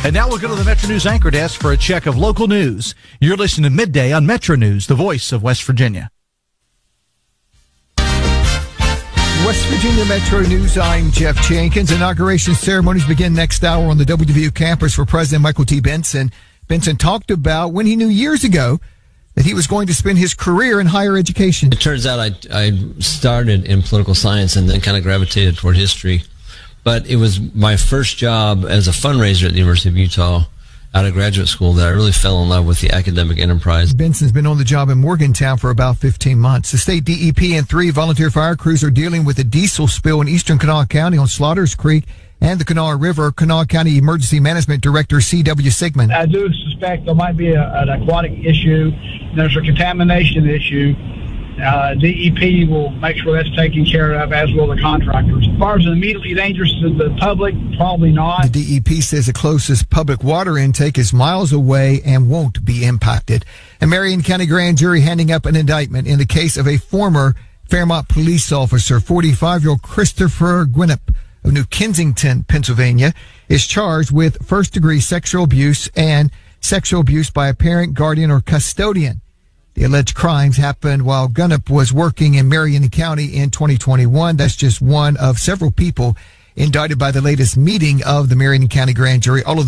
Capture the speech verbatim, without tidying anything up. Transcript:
And now we'll go to the Metro News Anchor Desk for a check of local news. You're listening to Midday on Metro News, the voice of West Virginia. West Virginia Metro News, I'm Jeff Jenkins. Inauguration ceremonies begin next hour on the W V U campus for President Michael T. Benson. Benson talked about when he knew years ago that he was going to spend his career in higher education. It turns out I, I started in political science and then kind of gravitated toward history. But it was my first job as a fundraiser at the University of Utah out of graduate school that I really fell in love with the academic enterprise. Benson's been on the job in Morgantown for about fifteen months. The state D E P and three volunteer fire crews are dealing with a diesel spill in eastern Kanawha County on Slaughters Creek and the Kanawha River. Kanawha County Emergency Management Director C W. Sigmund. I do suspect there might be a, an aquatic issue. There's a contamination issue. Uh, D E P will make sure that's taken care of, as will the contractors. As far as immediately dangerous to the public, probably not. The D E P says the closest public water intake is miles away and won't be impacted. A Marion County grand jury handing up an indictment in the case of a former Fairmont police officer. forty-five-year-old Christopher Gwinnett of New Kensington, Pennsylvania, is charged with first-degree sexual abuse and sexual abuse by a parent, guardian, or custodian. The alleged crimes happened while Gunnup was working in Marion County in twenty twenty-one. That's just one of several people indicted by the latest meeting of the Marion County grand jury. All of